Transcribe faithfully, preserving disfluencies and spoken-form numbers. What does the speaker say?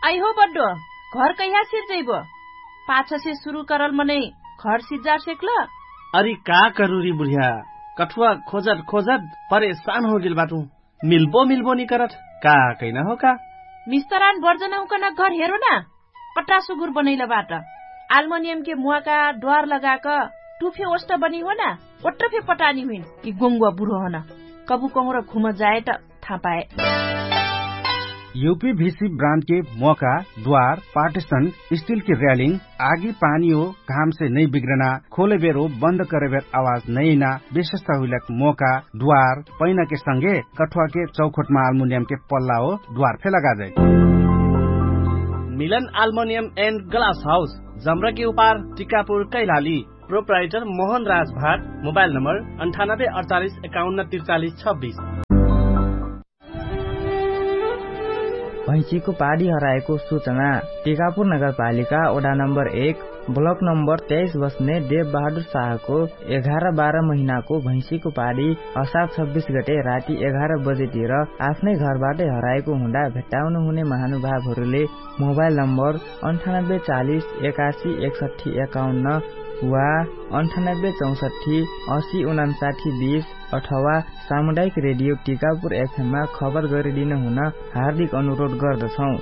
I हो बड्डो घर कहिया सिर जइबो पाछ से शुरू करल मने घर सिजा सेकल अरे का करूरी बुढ़िया कठुआ खोजत खोजत परेशान हो गेल बाटू मिलबो मिलबो नहीं करत का कैना हो का मिस्तरान बर्जना उकना घर हेरो ना पट्टा सुगुर बनैला बाट एल्युमिनियम के मुआ का द्वार लगाक टुफे ओस्ट बनी हो ना ओट्रफे पटानी हुइन कि गोंगुआ बुढो हना कबु कहूँ घुम जाए त थाहा पाए। यूपीवीसी ब्रांड के मौका द्वार पार्टीशन स्टील की रेलिंग आगी पानी हो घाम से नहीं बिगड़ना खोले बेर हो बंद करे बेर आवाज नहीं ना विशेषता हुई मौका द्वार पैना के संगे कठुआ के चौखट में एल्युमिनियम के पल्ला हो द्वार फे लगा जाए। मिलन एल्युमिनियम एंड ग्लास हाउस जमरा के उपार टिकापुर कैलाली प्रोप्राइटर मोहन राज भाट मोबाइल नंबर अंठानब्बे अड़तालीस इक्यावन तिरचालीस छब्बीस। भैँसीको पाडी हराएको सूचना टिकापुर नगरपालिका वडा नम्बर एक ब्लक नम्बर तेइस बस्ने देव बहादुर शाहको एघार बाह्र महिनाको भैँसीको पाडी असार छब्बीस गते राति एघार बजेतिर आफ्नै घरबाटै हराएको हुँदा भेट्टाउनु हुने महानुभावहरूले मोबाइल नम्बर अन्ठानब्बे चालिस एकासी एकसठी एकाउन्न वा अन्ठानब्बे चौसठी असी उनासाठी बीस अथवा सामुदायिक रेडियो टिकापुर एफएममा खबर गरिदिन हुन हार्दिक अनुरोध गर्दछौं।